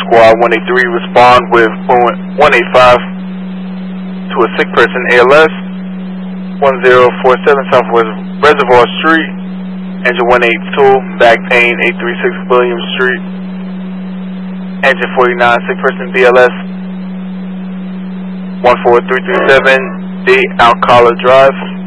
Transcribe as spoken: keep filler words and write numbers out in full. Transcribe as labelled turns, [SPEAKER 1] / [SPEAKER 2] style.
[SPEAKER 1] squad one eight three, respond with one eight five to a sick person, A L S, one zero four seven Southwest Reservoir Street, engine one eight two, back pain, eight three six William Street, engine forty-nine, sick person, B L S, one four three three seven, D Alcala Drive.